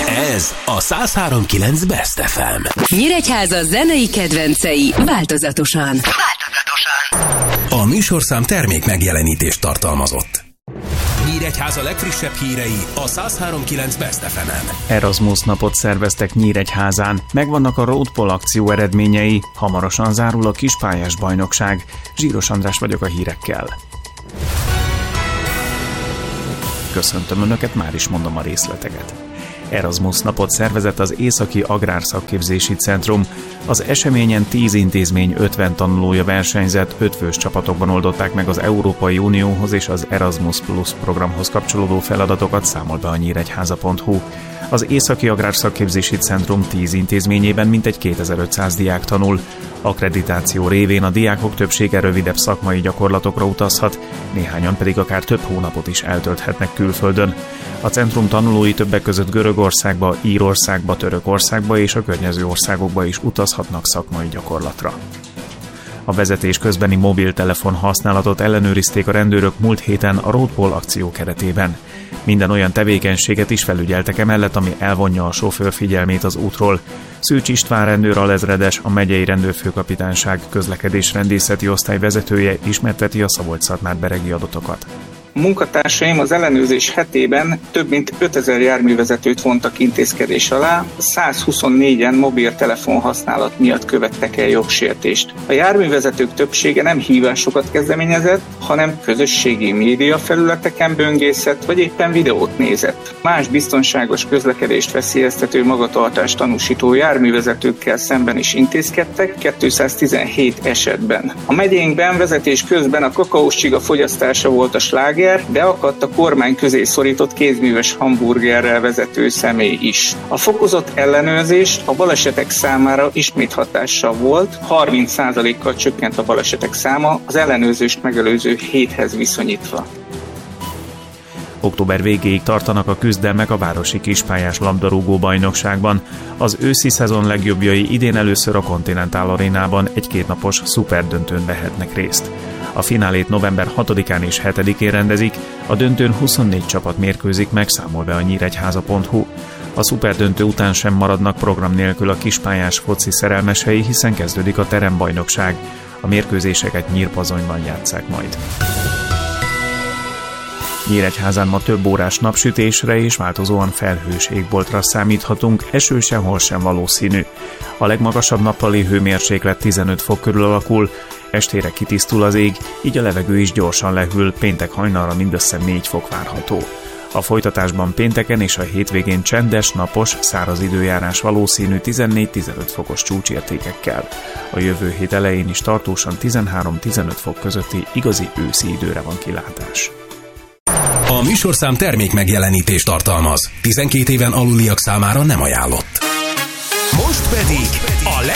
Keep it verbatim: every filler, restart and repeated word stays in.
Ez a száz három kilenc Best ef em. Nyíregyháza zenei kedvencei változatosan. Változatosan. A műsorszám termék megjelenítést tartalmazott. Nyíregyháza legfrissebb hírei a száz három kilenc Best ef emen. Erasmus napot szerveztek Nyíregyházán. Megvannak a Roadpol akció eredményei. Hamarosan zárul a kispályás bajnokság. Zsíros András vagyok a hírekkel. Köszöntöm Önöket, már is mondom a részleteket. Erasmus napot szervezett az Északi Agrárszakképzési Centrum. Az eseményen tíz intézmény ötven tanulója versenyzett, ötfős csapatokban oldották meg az Európai Unióhoz és az Erasmus Plus programhoz kapcsolódó feladatokat, számol be a nyíregyháza pont hu. Az Északi Agrárszakképzési Centrum tíz intézményében mintegy kétezer-ötszáz diák tanul. Akkreditáció révén a diákok többsége rövidebb szakmai gyakorlatokra utazhat, néhányan pedig akár több hónapot is eltölthetnek külföldön. A centrum tanulói többek között Görögországba, Írországba, Törökországba és a környező országokba is utazhatnak szakmai gyakorlatra. A vezetés közbeni mobiltelefon használatot ellenőrizték a rendőrök múlt héten a Roadpol akció keretében. Minden olyan tevékenységet is felügyeltek emellett, ami elvonja a sofőr figyelmét az útról. Szűcs István rendőr alezredes, a megyei rendőrfőkapitányság közlekedésrendészeti osztály vezetője ismerteti a Szabolcs-Szatmár-beregi adatokat. A munkatársaim az ellenőrzés hetében több mint ötezer járművezetőt vontak intézkedés alá, százhuszonnégyen mobiltelefon használat miatt követtek el jogsértést. A járművezetők többsége nem hívásokat kezdeményezett, hanem közösségi média felületeken böngészett, vagy éppen videót nézett. Más biztonságos közlekedést veszélyeztető magatartást tanúsító járművezetőkkel szemben is intézkedtek, kétszáztizenhét esetben. A megyénkben vezetés közben a kakaós csiga fogyasztása volt a sláger, beakadt a kormány közé szorított kézműves hamburgerrel vezető személy is. A fokozott ellenőrzés a balesetek számára ismét hatással volt, harminc százalékkal csökkent a balesetek száma az ellenőrzést megelőző héthez viszonyítva. Október végéig tartanak a küzdelmek a városi kispályás labdarúgó bajnokságban. Az őszi szezon legjobbjai idén először a Continental Arénában egy kétnapos szuperdöntőn vehetnek részt. A finálét november hatodikán és hetedikén rendezik, a döntőn huszonnégy csapat mérkőzik meg, számol be a nyíregyháza pont hu. A szuperdöntő után sem maradnak program nélkül a kispályás foci szerelmesei, hiszen kezdődik a terembajnokság. A mérkőzéseket Nyírpazonyban játsszák majd. Nyíregyházán ma több órás napsütésre és változóan felhős égboltra számíthatunk, eső sehol sem valószínű. A legmagasabb nappali hőmérséklet tizenöt fok körül alakul, estére kitisztul az ég, így a levegő is gyorsan lehűl, péntek hajnalra mindössze négy fok várható. A folytatásban pénteken és a hétvégén csendes, napos, száraz időjárás valószínű tizennégy-tizenöt fokos csúcsértékekkel. A jövő hét elején is tartósan tizenhárom-tizenöt fok közötti igazi őszi időre van kilátás. A műsorszám termék megjelenítést tartalmaz. tizenkét éven aluliak számára nem ajánlott. Most pedig a